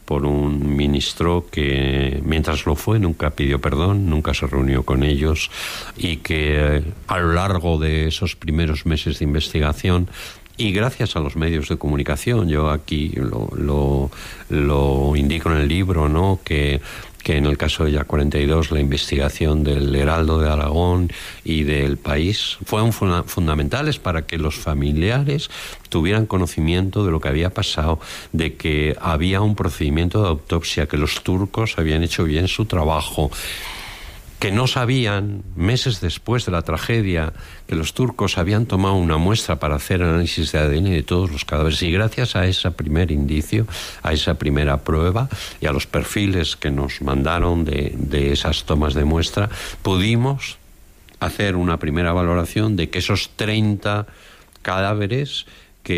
por un ministro que, mientras lo fue, nunca pidió perdón, nunca se reunió con ellos, y que a lo largo de esos primeros meses de investigación, y gracias a los medios de comunicación, yo aquí lo indico en el libro, ¿no?, que en el caso de Ya 42 la investigación del Heraldo de Aragón y del País fueron fundamentales para que los familiares tuvieran conocimiento de lo que había pasado, de que había un procedimiento de autopsia, que los turcos habían hecho bien su trabajo, que no sabían, meses después de la tragedia, que los turcos habían tomado una muestra para hacer análisis de ADN de todos los cadáveres. Y gracias a ese primer indicio, a esa primera prueba y a los perfiles que nos mandaron de esas tomas de muestra, pudimos hacer una primera valoración de que esos 30 cadáveres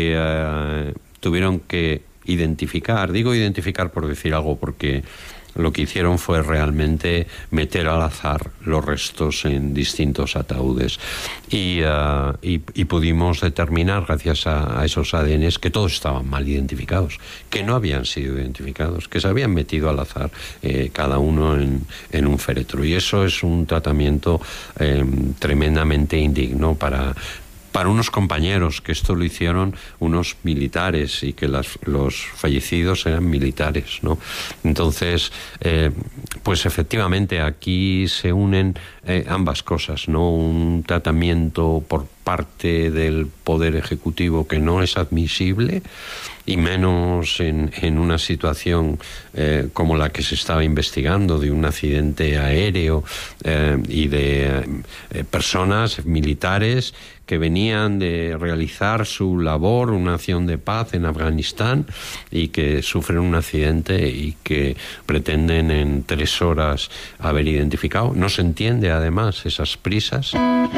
que tuvieron que identificar, digo identificar por decir algo, porque lo que hicieron fue realmente meter al azar los restos en distintos ataúdes, y pudimos determinar, gracias a esos ADNs, que todos estaban mal identificados, que no habían sido identificados, que se habían metido al azar, cada uno en un féretro. Y eso es un tratamiento tremendamente indigno para unos compañeros, que esto lo hicieron unos militares, y que los fallecidos eran militares, ¿no? Entonces, pues efectivamente aquí se unen ambas cosas, ¿no? Un tratamiento por parte del Poder Ejecutivo que no es admisible, y menos en una situación como la que se estaba investigando, de un accidente aéreo, y de personas militares que venían de realizar su labor, una acción de paz en Afganistán, y que sufren un accidente y que pretenden en 3 horas haber identificado. No se entiende, además, esas prisas.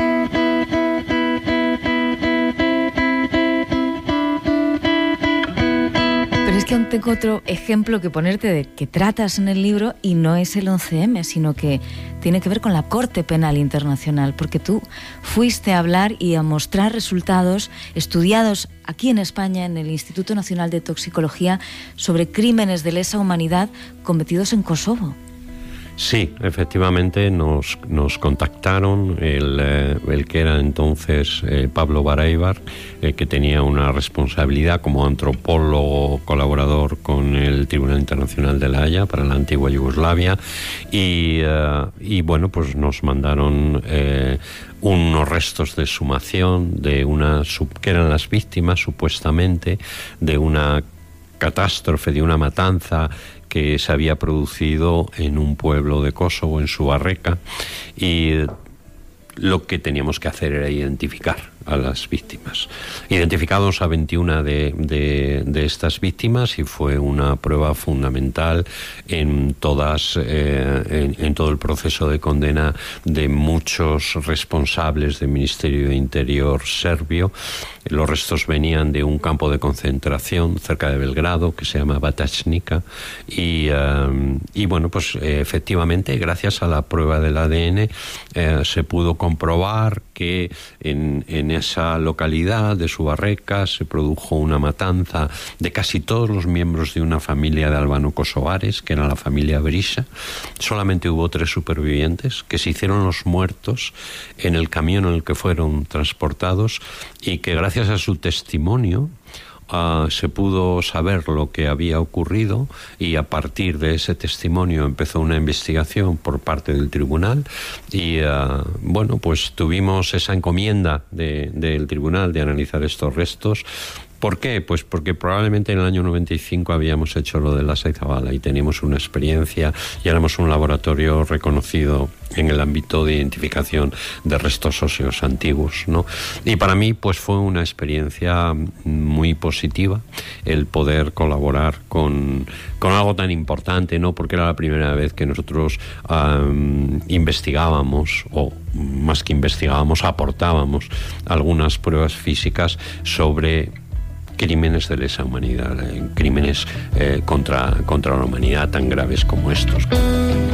Pero es que aún tengo otro ejemplo que ponerte, de que tratas en el libro, y no es el 11M, sino que tiene que ver con la Corte Penal Internacional, porque tú fuiste a hablar y a mostrar resultados estudiados aquí en España, en el Instituto Nacional de Toxicología, sobre crímenes de lesa humanidad cometidos en Kosovo. Sí, efectivamente nos contactaron el que era entonces Pablo Baraybar, que tenía una responsabilidad como antropólogo colaborador con el Tribunal Internacional de La Haya para la antigua Yugoslavia, y bueno, pues nos mandaron unos restos de exhumación de que eran las víctimas, supuestamente, de una catástrofe, de una matanza que se había producido en un pueblo de Kosovo, en Subarreka, y lo que teníamos que hacer era identificar a las víctimas. Identificamos a 21 de estas víctimas, y fue una prueba fundamental en todo el proceso de condena de muchos responsables del Ministerio de Interior serbio. Los restos venían de un campo de concentración cerca de Belgrado que se llama Batajnica, y bueno, pues efectivamente, gracias a la prueba del ADN se pudo comprobar que en esa localidad de Subarreka se produjo una matanza de casi todos los miembros de una familia de albano-kosovares, que era la familia Berisha. Solamente hubo 3 supervivientes, que se hicieron los muertos en el camión en el que fueron transportados, y que gracias a su testimonio se pudo saber lo que había ocurrido, y a partir de ese testimonio empezó una investigación por parte del tribunal, y bueno, pues tuvimos esa encomienda del tribunal de analizar estos restos. ¿Por qué? Pues porque probablemente en el año 95 habíamos hecho lo de Lhasa y Zabala, y teníamos una experiencia y éramos un laboratorio reconocido en el ámbito de identificación de restos óseos antiguos, ¿no? Y para mí, pues fue una experiencia muy positiva el poder colaborar con algo tan importante, ¿no? Porque era la primera vez que nosotros investigábamos, o más que investigábamos, aportábamos algunas pruebas físicas sobre crímenes de lesa humanidad, crímenes contra la humanidad tan graves como estos.